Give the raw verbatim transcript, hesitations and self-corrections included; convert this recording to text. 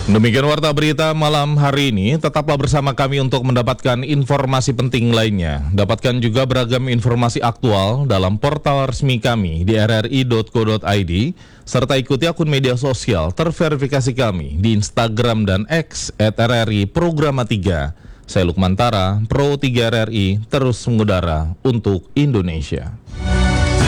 Demikian warta berita malam hari ini. Tetaplah bersama kami untuk mendapatkan informasi penting lainnya. Dapatkan juga beragam informasi aktual dalam portal resmi kami di r r i dot co dot i d serta ikuti akun media sosial terverifikasi kami di Instagram dan X at r r i programa tiga. Saya Lukman Tara, Pro tiga R R I, terus mengudara untuk Indonesia.